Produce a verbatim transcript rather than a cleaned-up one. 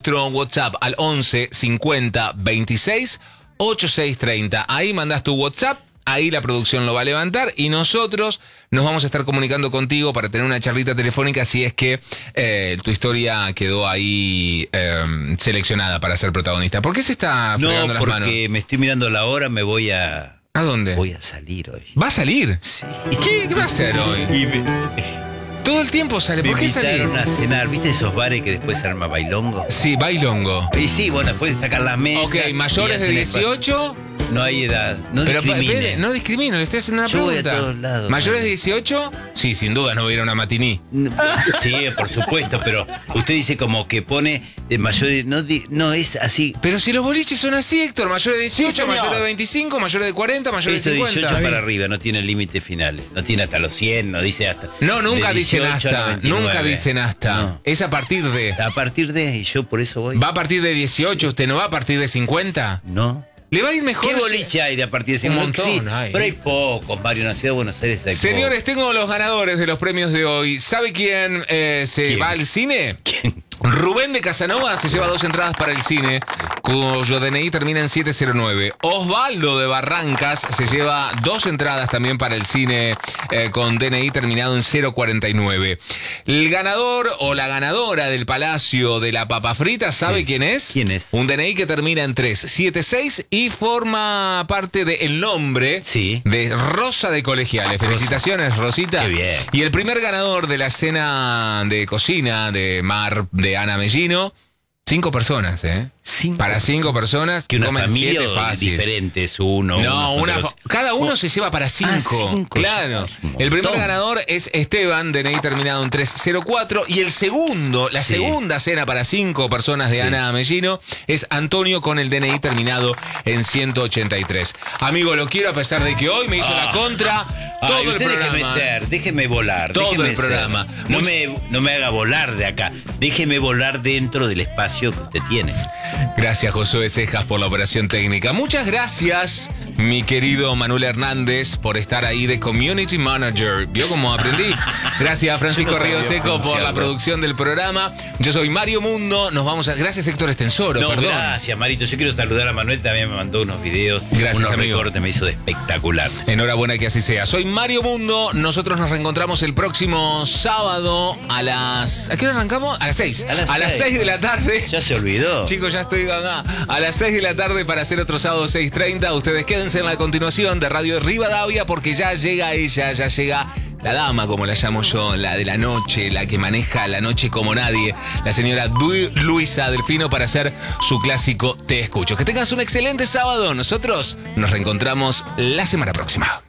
nuestro WhatsApp al once cincuenta veintiséis ochenta y seis treinta. Ahí mandás tu WhatsApp. Ahí la producción lo va a levantar y nosotros nos vamos a estar comunicando contigo para tener una charlita telefónica si es que eh, tu historia quedó ahí eh, seleccionada para ser protagonista. ¿Por qué se está fregando las manos? No, porque me estoy mirando la hora, me voy a... ¿A dónde? Voy a salir hoy. ¿Va a salir? Sí. ¿Qué, qué va a hacer hoy? Y me... Todo el tiempo sale. Me ¿Por qué salir? invitaron a cenar. ¿Viste esos bares que después se arma bailongo? Sí, bailongo. Y sí, bueno, después sacar la mesa. Ok, mayores de dieciocho... No hay edad, no Pero discrimine. espere, no discrimino, le estoy haciendo una Yo voy pregunta. a todos lados, ¿Mayores man. de dieciocho? Sí, sin duda no voy a ir a una matiní. Sí, por supuesto, pero usted dice como que pone de mayores, no, di- no es así. Pero si los boliches son así, Héctor, mayores de dieciocho, señor. mayores de veinticinco, mayores de cuarenta, mayores Eso de de cincuenta. dieciocho para arriba, no tiene límites finales. No tiene hasta los cien, no dice hasta. No, nunca de dicen dieciocho a hasta, veintinueve. nunca dicen hasta. No. Es a partir de... A partir de, y yo por eso voy. ¿Va a partir de dieciocho? ¿Usted no va a partir de cincuenta? No. ¿Le va a ir mejor? ¿Qué boliche hay de a partir de Un cincuenta? montón Sí, hay. pero hay pocos, Mario, en la ciudad de Buenos Aires hay Señores, tengo los ganadores de los premios de hoy. ¿Sabe quién eh, se ¿Quién? va al cine? ¿Quién? Rubén de Casanova se lleva dos entradas para el cine, cuyo D N I termina en siete cero nueve. Osvaldo de Barrancas se lleva dos entradas también para el cine eh, con D N I terminado en cero cuarenta y nueve. El ganador o la ganadora del Palacio de la Papa Frita, ¿sabe Sí. quién es? ¿Quién es? Un D N I que termina en tres siete seis y forma parte del nombre Sí. de Rosa de Colegiales. Felicitaciones, Rosita. Qué bien. Y el primer ganador de la cena de cocina de Mar de Ana Mellino, cinco personas, ¿eh? Cinco Para cinco personas, Que una comen familia siete fácil. diferente es uno. No, uno una, contra los- cada uno Oh. se lleva para cinco. Ah, cinco, Claro. es un El primer montón. ganador es Esteban, D N I terminado en tres cero cuatro. Y el segundo, la Sí. segunda cena para cinco personas de Sí. Ana Mellino es Antonio con el D N I terminado en ciento ochenta y tres. Amigo, lo quiero a pesar de que hoy me hizo la contra Ay, todo el usted programa. déjeme ser, déjeme volar. Todo déjeme el programa. ser. No, Much- me, no me haga volar de acá. Déjeme volar dentro del espacio que usted tiene. Gracias, Josué Cejas, por la operación técnica. Muchas gracias, mi querido Manuel Hernández, por estar ahí de Community Manager. ¿Vio cómo aprendí? Gracias a Francisco Yo no sabía Río Seco por la pronunciarlo. producción del programa. Yo soy Mario Mundo. Nos vamos a... Gracias, Héctor Estensoro, No, perdón. gracias, Marito. Yo quiero saludar a Manuel, también me mandó unos videos. Gracias, unos amigo. recortes, me hizo de espectacular. Enhorabuena que así sea. Soy Mario Mundo. Nosotros nos reencontramos el próximo sábado a las... ¿A qué hora arrancamos? A las seis. A las a las seis. seis de la tarde. Ya se olvidó. Chicos, ya estoy acá a las seis de la tarde para hacer otro sábado seis treinta. Ustedes quédense en la continuación de Radio Rivadavia porque ya llega ella, ya llega la dama, como la llamo yo, la de la noche, la que maneja la noche como nadie, la señora Du- Luisa Delfino para hacer su clásico Te Escucho. Que tengas un excelente sábado. Nosotros nos reencontramos la semana próxima.